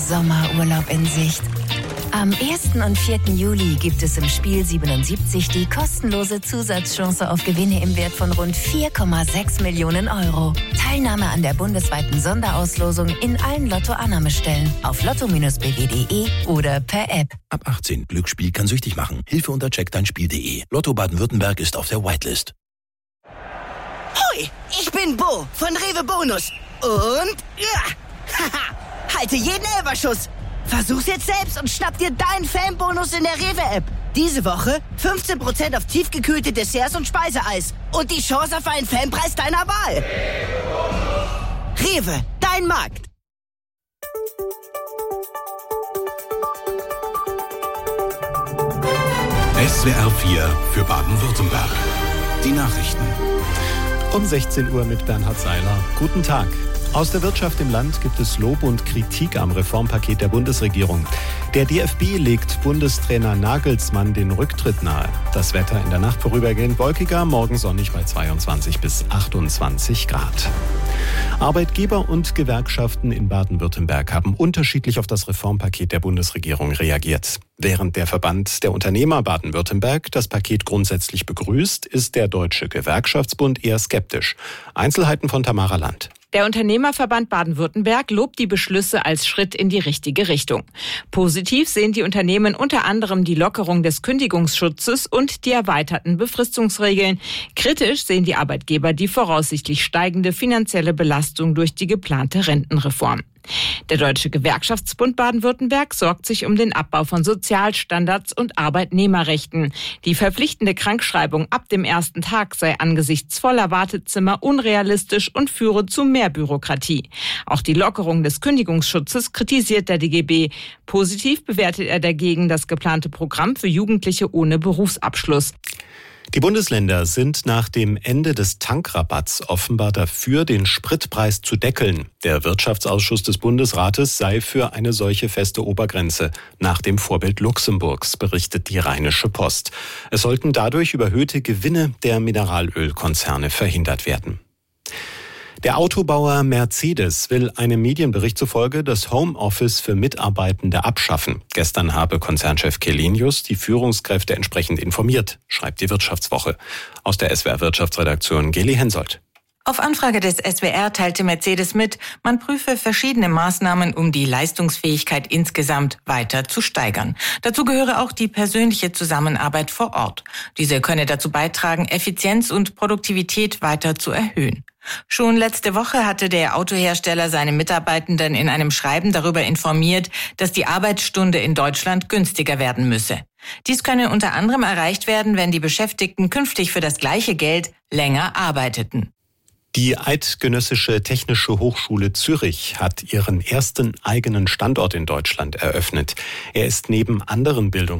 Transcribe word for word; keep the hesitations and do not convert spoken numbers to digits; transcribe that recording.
Sommerurlaub in Sicht. Am ersten und vierten Juli gibt es im Spiel siebenundsiebzig die kostenlose Zusatzchance auf Gewinne im Wert von rund vier Komma sechs Millionen Euro. Teilnahme an der bundesweiten Sonderauslosung in allen Lotto-Annahmestellen auf lotto b w punkt de oder per App. Ab achtzehn. Glücksspiel kann süchtig machen. Hilfe unter check dein spiel punkt de. Lotto Baden-Württemberg ist auf der Whitelist. Hoi, ich bin Bo von Rewe Bonus. Und ja, haha, halte jeden Elberschuss. Versuch's jetzt selbst und schnapp dir deinen Fanbonus in der Rewe-App. Diese Woche fünfzehn Prozent auf tiefgekühlte Desserts und Speiseeis. Und die Chance auf einen Fanpreis deiner Wahl. Rewe, dein Markt. S W R vier für Baden-Württemberg. Die Nachrichten. Um sechzehn Uhr mit Bernhard Seiler. Guten Tag. Aus der Wirtschaft im Land gibt es Lob und Kritik am Reformpaket der Bundesregierung. Der D F B legt Bundestrainer Nagelsmann den Rücktritt nahe. Das Wetter in der Nacht vorübergehend wolkiger, morgen sonnig bei zweiundzwanzig bis achtundzwanzig Grad. Arbeitgeber und Gewerkschaften in Baden-Württemberg haben unterschiedlich auf das Reformpaket der Bundesregierung reagiert. Während der Verband der Unternehmer Baden-Württemberg das Paket grundsätzlich begrüßt, ist der Deutsche Gewerkschaftsbund eher skeptisch. Einzelheiten von Tamara Land. Der Unternehmerverband Baden-Württemberg lobt die Beschlüsse als Schritt in die richtige Richtung. Positiv sehen die Unternehmen unter anderem die Lockerung des Kündigungsschutzes und die erweiterten Befristungsregeln. Kritisch sehen die Arbeitgeber die voraussichtlich steigende finanzielle Belastung durch die geplante Rentenreform. Der Deutsche Gewerkschaftsbund Baden-Württemberg sorgt sich um den Abbau von Sozialstandards und Arbeitnehmerrechten. Die verpflichtende Krankschreibung ab dem ersten Tag sei angesichts voller Wartezimmer unrealistisch und führe zu mehr Bürokratie. Auch die Lockerung des Kündigungsschutzes kritisiert der D G B. Positiv bewertet er dagegen das geplante Programm für Jugendliche ohne Berufsabschluss. Die Bundesländer sind nach dem Ende des Tankrabatts offenbar dafür, den Spritpreis zu deckeln. Der Wirtschaftsausschuss des Bundesrates sei für eine solche feste Obergrenze, nach dem Vorbild Luxemburgs, berichtet die Rheinische Post. Es sollten dadurch überhöhte Gewinne der Mineralölkonzerne verhindert werden. Der Autobauer Mercedes will einem Medienbericht zufolge das Homeoffice für Mitarbeitende abschaffen. Gestern habe Konzernchef Källenius die Führungskräfte entsprechend informiert, schreibt die Wirtschaftswoche. Aus der S W R Wirtschaftsredaktion Geli Hensoldt. Auf Anfrage des S W R teilte Mercedes mit, man prüfe verschiedene Maßnahmen, um die Leistungsfähigkeit insgesamt weiter zu steigern. Dazu gehöre auch die persönliche Zusammenarbeit vor Ort. Diese könne dazu beitragen, Effizienz und Produktivität weiter zu erhöhen. Schon letzte Woche hatte der Autohersteller seine Mitarbeitenden in einem Schreiben darüber informiert, dass die Arbeitsstunde in Deutschland günstiger werden müsse. Dies könne unter anderem erreicht werden, wenn die Beschäftigten künftig für das gleiche Geld länger arbeiteten. Die Eidgenössische Technische Hochschule Zürich hat ihren ersten eigenen Standort in Deutschland eröffnet. Er ist neben anderen Bildungs